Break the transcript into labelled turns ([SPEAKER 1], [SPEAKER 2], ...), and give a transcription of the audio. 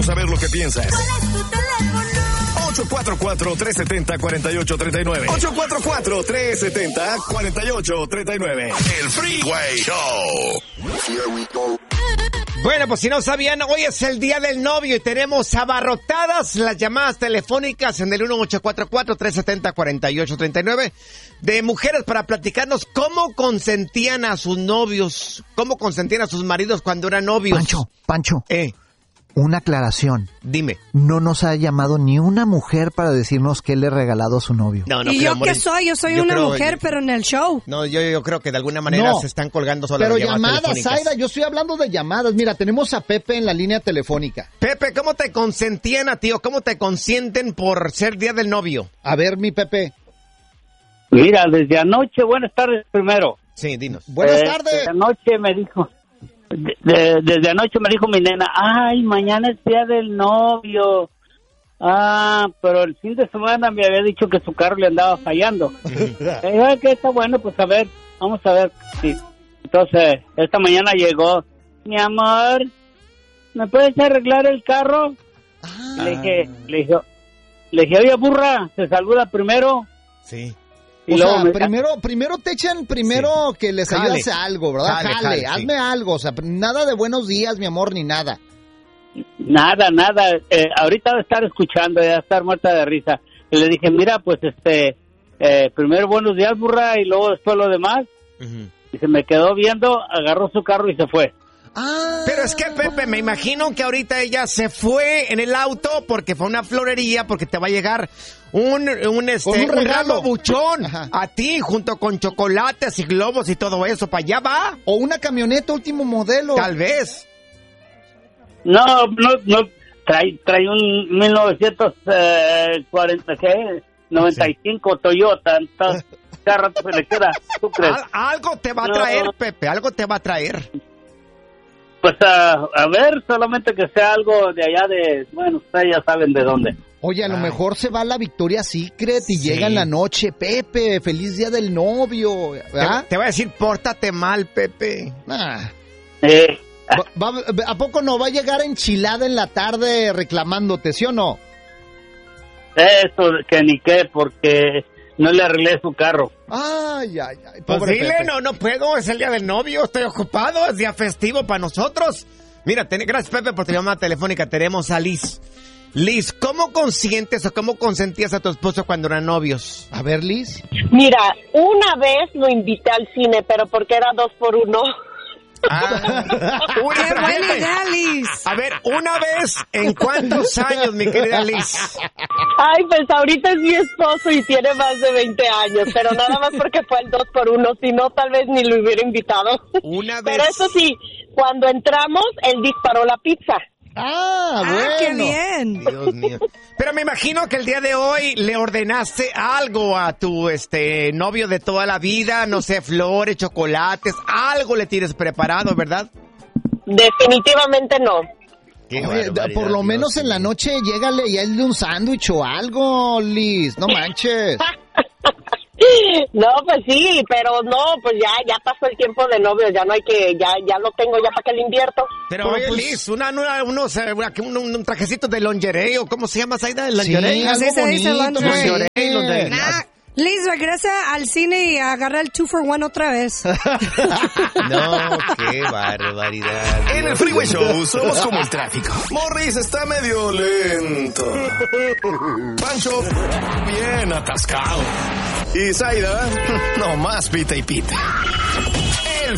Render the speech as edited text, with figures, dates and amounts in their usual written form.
[SPEAKER 1] saber lo que piensas.
[SPEAKER 2] ¿Cuál es tu teléfono?
[SPEAKER 1] 844-370-4839. 844-370-4839. El Freeway Show. Here we go.
[SPEAKER 3] Bueno, pues si no sabían, hoy es el Día del Novio y tenemos abarrotadas las llamadas telefónicas en el 1844-370-4839 de mujeres para platicarnos cómo consentían a sus novios, cómo consentían a sus maridos cuando eran novios.
[SPEAKER 4] Pancho. Una aclaración.
[SPEAKER 3] Dime.
[SPEAKER 4] No nos ha llamado ni una mujer para decirnos qué le ha regalado a su novio.
[SPEAKER 3] No,
[SPEAKER 5] ¿Y yo qué soy? Yo soy una mujer, pero en el show.
[SPEAKER 3] No, yo creo que de alguna manera se están colgando solas
[SPEAKER 6] pero
[SPEAKER 3] las llamadas telefónicas.
[SPEAKER 6] Zaida, yo estoy hablando de llamadas. Mira, tenemos a Pepe en la línea telefónica.
[SPEAKER 3] Pepe, ¿cómo te consentían a ti o cómo te consienten por ser Día del Novio?
[SPEAKER 6] A ver, mi Pepe.
[SPEAKER 7] Mira, desde anoche, buenas tardes primero.
[SPEAKER 3] Sí, dinos.
[SPEAKER 6] Buenas tardes.
[SPEAKER 7] Desde anoche me dijo... Desde anoche me dijo mi nena, ay, mañana es Día del Novio. Pero el fin de semana me había dicho que su carro le andaba fallando. Que está bueno, pues a ver, vamos a ver. Sí. Entonces, esta mañana llegó, mi amor, ¿me puedes arreglar el carro? Le dije, oye, burra, se saluda primero.
[SPEAKER 3] Sí.
[SPEAKER 6] O sea, primero te echan que les ayudes a algo, ¿verdad? Jale, hazme algo, o sea, nada de buenos días, mi amor, ni nada.
[SPEAKER 7] Nada. Ahorita va a estar escuchando, va a estar muerta de risa. Y le dije, mira, pues primero buenos días, burra, y luego después lo demás. Y se me quedó viendo, agarró su carro y se fue.
[SPEAKER 3] Pero es que, Pepe, me imagino que ahorita ella se fue en el auto porque fue a una florería, porque te va a llegar un regalo buchón a ti, junto con chocolates y globos y todo eso. ¿Para allá va?
[SPEAKER 6] O una camioneta último modelo.
[SPEAKER 3] Tal vez.
[SPEAKER 7] No, trae un 1995 Toyota, entonces cada rato se le queda. ¿Tú crees?
[SPEAKER 3] Algo te va a traer, Pepe, algo te va a traer.
[SPEAKER 7] Pues a ver, solamente que sea algo de allá bueno, ustedes ya saben de dónde.
[SPEAKER 6] Oye, a lo mejor se va a la Victoria's Secret y llega en la noche, Pepe, feliz día del novio, ¿verdad?
[SPEAKER 3] Te va a decir, pórtate mal, Pepe.
[SPEAKER 6] ¿A poco no va a llegar enchilada en la tarde reclamándote, sí o no?
[SPEAKER 7] Eso, que ni qué, porque no le arreglé su carro.
[SPEAKER 6] Ay,
[SPEAKER 3] pues
[SPEAKER 6] pobre
[SPEAKER 3] dile,
[SPEAKER 6] Pepe.
[SPEAKER 3] no puedo, es el día del novio, estoy ocupado, es día festivo para nosotros. Mira, gracias, Pepe, por tu llamada telefónica. Tenemos a Liz. Liz, ¿cómo consientes o cómo consentías a tu esposo cuando eran novios?
[SPEAKER 6] A ver, Liz.
[SPEAKER 8] Mira, una vez lo invité al cine, pero porque era 2x1.
[SPEAKER 5] ¡Qué buena idea, Liz!
[SPEAKER 3] A ver, una vez, ¿en cuántos años, mi querida Liz?
[SPEAKER 8] Ay, pues ahorita es mi esposo y tiene más de 20 años, pero nada más porque fue el 2x1, si no, tal vez ni lo hubiera invitado.
[SPEAKER 3] Una vez.
[SPEAKER 8] Pero eso sí, cuando entramos, él disparó la pizza.
[SPEAKER 6] Bueno.
[SPEAKER 5] ¡Qué bien!
[SPEAKER 3] Dios mío. Pero me imagino que el día de hoy le ordenaste algo a tu novio de toda la vida, no sé, flores, chocolates, algo le tienes preparado, ¿verdad?
[SPEAKER 8] Definitivamente no.
[SPEAKER 6] Oye, por lo menos en la noche llégale y hazle un sándwich o algo, Liz, no manches.
[SPEAKER 8] No, pues sí, pero no, pues ya pasó el tiempo de novio, ya no hay que, ya lo tengo, ya para que le invierto.
[SPEAKER 3] Pero oye, Liz, un trajecito de lingerie, o ¿cómo se llama, Zaida? ¿El lingerie?
[SPEAKER 6] Sí, algo
[SPEAKER 5] se dice
[SPEAKER 6] bonito,
[SPEAKER 5] lingerie. Liz, regresa al cine y agarra el 2-for-1 otra vez.
[SPEAKER 3] No, qué barbaridad.
[SPEAKER 1] En el Freeway Show somos como el tráfico. Morris está medio lento. Pancho, bien atascado. Y Zaida, no más pita y pita.